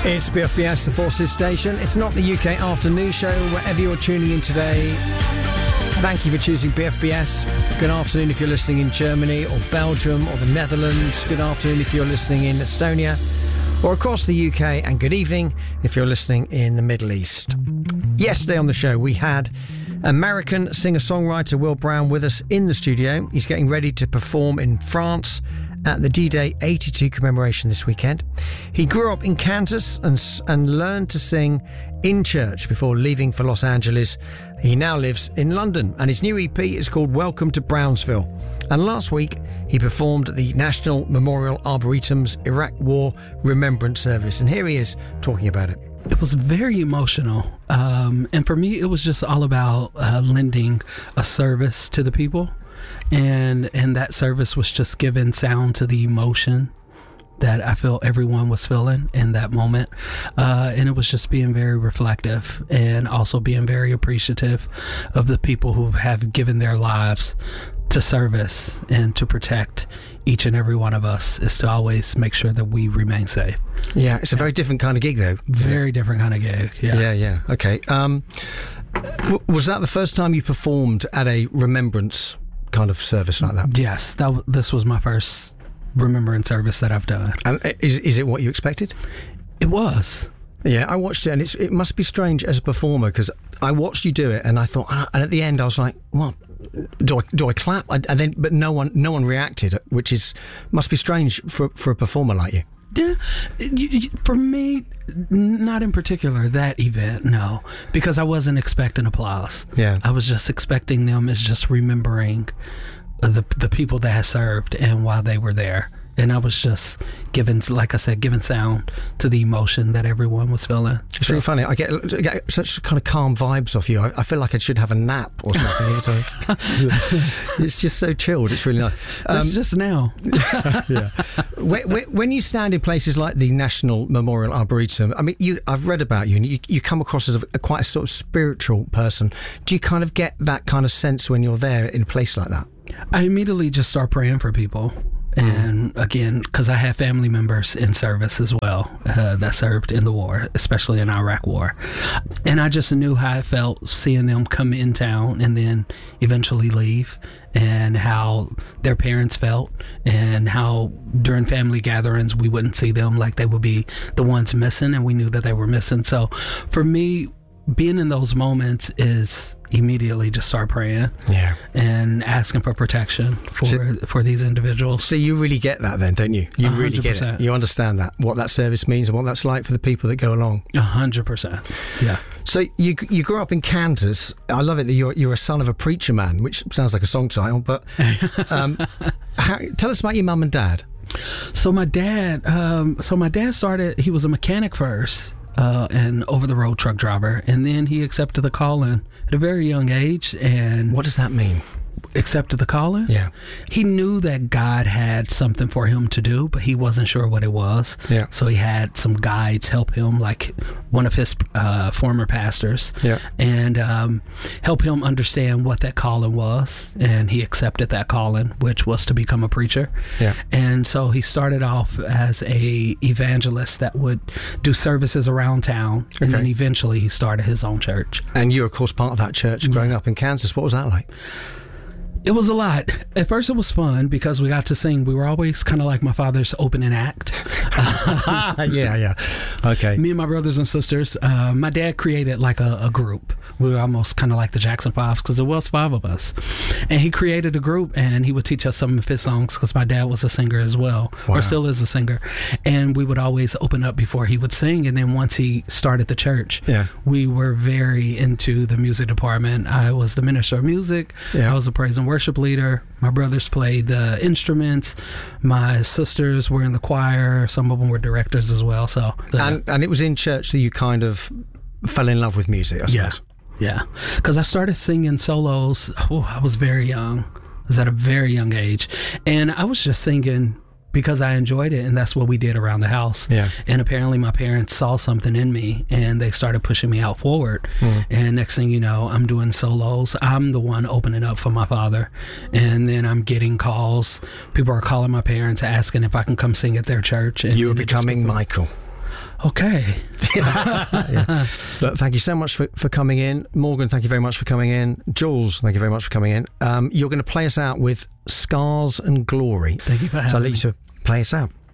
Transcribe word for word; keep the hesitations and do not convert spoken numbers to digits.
It's B F B S, the Forces Station. It's not the U K afternoon show. Wherever you're tuning in today, thank you for choosing B F B S. Good afternoon if you're listening in Germany or Belgium or the Netherlands. Good afternoon if you're listening in Estonia or across the U K. And good evening if you're listening in the Middle East. Yesterday on the show, we had American singer-songwriter Will Brown with us in the studio. He's getting ready to perform in France at the D-Day eighty-two commemoration this weekend. He grew up in Kansas and, and learned to sing in church before leaving for Los Angeles. He now lives in London, and his new E P is called Welcome to Brownsville. And last week, he performed at the National Memorial Arboretum's Iraq War Remembrance Service. And here he is talking about it. It was very emotional. Um, and for me, it was just all about uh, lending a service to the people. And and that service was just giving sound to the emotion that I feel everyone was feeling in that moment. Uh, and it was just being very reflective and also being very appreciative of the people who have given their lives to service and to protect each and every one of us, is to always make sure that we remain safe. Yeah, it's a very different kind of gig, though. Very different kind of gig, yeah. Yeah, yeah, okay. Um, w- was that the first time you performed at a remembrance kind of service like that? Yes, that w- this was my first remembrance service that I've done. And is, is it what you expected? It was. Yeah, I watched it, and it's, it must be strange as a performer, because I watched you do it, and I thought, and at the end I was like, what? Do I do I clap? I, and then, but no one no one reacted, which is must be strange for for a performer like you. Yeah, for me, not in particular that event, no, because I wasn't expecting applause. Yeah, I was just expecting them as just remembering the the people that had served and why they were there. And I was just giving, like I said, giving sound to the emotion that everyone was feeling. It's really funny. I get, I get such kind of calm vibes off you. I, I feel like I should have a nap or something. It's just so chilled. It's really nice. Um, That's just now. Yeah. When, when you stand in places like the National Memorial Arboretum, I mean, you, I've read about you, and you, you come across as a, a quite a sort of spiritual person. Do you kind of get that kind of sense when you're there in a place like that? I immediately just start praying for people. And again, because I have family members in service as well uh, that served in the war, especially in Iraq War. And I just knew how I felt seeing them come in town and then eventually leave, and how their parents felt, and how during family gatherings we wouldn't see them, like they would be the ones missing, and we knew that they were missing. So for me, being in those moments is immediately just start praying, yeah, and asking for protection for so, for these individuals. So you really get that then, don't you? You really get it. You understand that, what that service means and what that's like for the people that go along. A hundred percent. Yeah. So you you grew up in Kansas. I love it that you're you're a son of a preacher man, which sounds like a song title. But um, how, tell us about your mum and dad. So my dad, um, so my dad started. He was a mechanic first. Uh, an over-the-road truck driver, and then he accepted the calling at a very young age. And what does that mean? Accepted the calling? Yeah. He knew that God had something for him to do, but he wasn't sure what it was. Yeah. So he had some guides help him, like one of his uh, former pastors, yeah, and um, help him understand what that calling was. And he accepted that calling, which was to become a preacher. Yeah. And so he started off as a evangelist that would do services around town, and okay. then eventually he started his own church. And you were, of course, part of that church growing yeah. up in Kansas. What was that like? It was a lot. At first, it was fun because we got to sing. We were always kind of like my father's opening act. yeah, yeah. Okay. Me and my brothers and sisters. Uh, my dad created like a, a group. We were almost kind of like the Jackson Fives because there was five of us. And he created a group, and he would teach us some of his songs because my dad was a singer as well, wow. or still is a singer. And we would always open up before he would sing. And then once he started the church, yeah. we were very into the music department. I was the minister of music. Yeah. I was the praise and worship worship leader. My brothers played the instruments. My sisters were in the choir. Some of them were directors as well. So, the, and and it was in church that you kind of fell in love with music, I suppose. Yeah, yeah. Because I started singing solos. Oh, I was very young. I was at a very young age, and I was just singing because I enjoyed it, and that's what we did around the house. Yeah. And apparently my parents saw something in me, and they started pushing me out forward. Mm. And next thing you know, I'm doing solos. I'm the one opening up for my father. And then I'm getting calls. People are calling my parents asking if I can come sing at their church. And you were becoming Michael. Okay. yeah. Look, thank you so much for, for coming in. Morgan, thank you very much for coming in. Jules, thank you very much for coming in. Um, you're going to play us out with Scars and Glory. Thank you for having so I'll let me. you to play us out.